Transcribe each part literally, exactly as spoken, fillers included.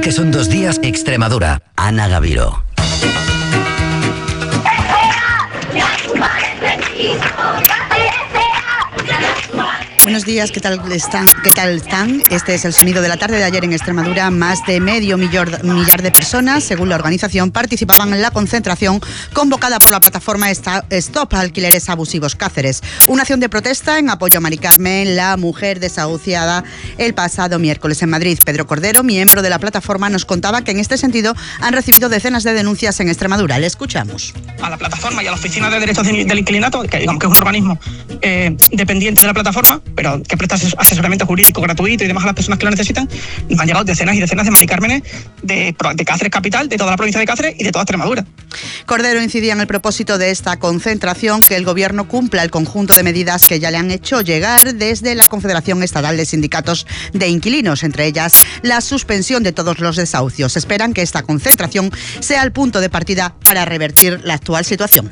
que son dos días Extremadura. Ana Gaviró. Buenos días, ¿qué tal están? ¿Qué tal están? Este es el sonido de la tarde de ayer en Extremadura. Más de medio millar, millar de personas, según la organización, participaban en la concentración convocada por la plataforma Stop Alquileres Abusivos Cáceres. Una acción de protesta en apoyo a Mari Carmen, la mujer desahuciada el pasado miércoles en Madrid. Pedro Cordero, miembro de la plataforma, nos contaba que en este sentido han recibido decenas de denuncias en Extremadura. Le escuchamos. A la plataforma y a la Oficina de Derechos del Inquilinato, que digamos que es un organismo eh, dependiente de la plataforma, pero que presta asesoramiento jurídico gratuito y demás a las personas que lo necesitan, nos han llegado decenas y decenas de Mari Cármenes de, de Cáceres capital, de toda la provincia de Cáceres y de toda Extremadura. Cordero incidía en el propósito de esta concentración, que el Gobierno cumpla el conjunto de medidas que ya le han hecho llegar desde la Confederación Estatal de Sindicatos de Inquilinos, entre ellas la suspensión de todos los desahucios. Esperan que esta concentración sea el punto de partida para revertir la actual situación.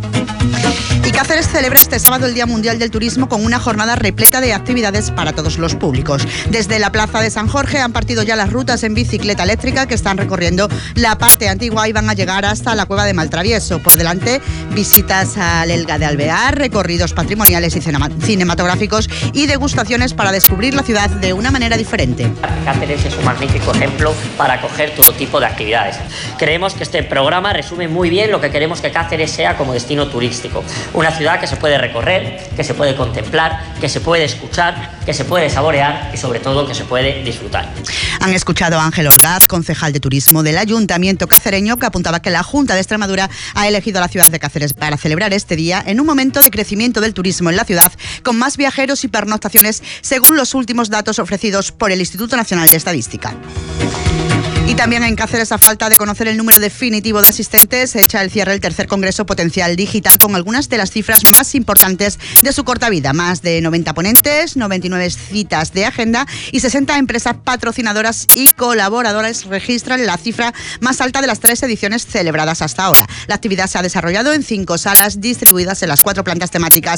Y Cáceres celebra este sábado el Día Mundial del Turismo con una jornada repleta de actividades para todos los públicos. Desde la Plaza de San Jorge han partido ya las rutas en bicicleta eléctrica que están recorriendo la parte antigua y van a llegar hasta la Cueva de Maltravieso. Por delante, visitas al Elga de Alvear, recorridos patrimoniales y cinematográficos y degustaciones para descubrir la ciudad de una manera diferente. Cáceres es un magnífico ejemplo para acoger todo tipo de actividades. Creemos que este programa resume muy bien lo que queremos que Cáceres sea como destino turístico. Una ciudad que se puede recorrer, que se puede contemplar, que se puede escuchar, que se puede saborear y sobre todo que se puede disfrutar. Han escuchado a Ángel Orgaz, concejal de turismo del Ayuntamiento cacereño, que apuntaba que la Junta de Extremadura ha elegido a la ciudad de Cáceres para celebrar este día en un momento de crecimiento del turismo en la ciudad, con más viajeros y pernoctaciones según los últimos datos ofrecidos por el Instituto Nacional de Estadística. Y también en Cáceres, a falta de conocer el número definitivo de asistentes, se echa el cierre el tercer Congreso Potencial Digital con algunas de las cifras más importantes de su corta vida. Más de noventa ponentes, noventa y nueve citas de agenda y sesenta empresas patrocinadoras y colaboradoras registran la cifra más alta de las tres ediciones celebradas hasta ahora. La actividad se ha desarrollado en cinco salas distribuidas en las cuatro plantas temáticas